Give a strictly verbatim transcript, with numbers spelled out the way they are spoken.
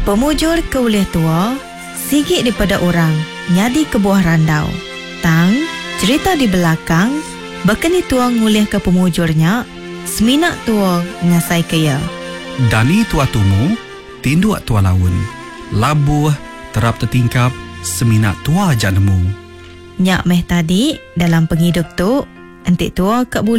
Pemujur ke ulih tua, sigit daripada orang, nyadi ke buah randau. Tang, cerita di belakang, bekeni tua ngulih ke pemujurnya, seminak tua ngasai kaya. Dani tua tumu, tinduak tua laun. Labuh, terap tertingkap, seminak tua janemu. Nyak meh tadi, dalam penghidup tu, entik tua kat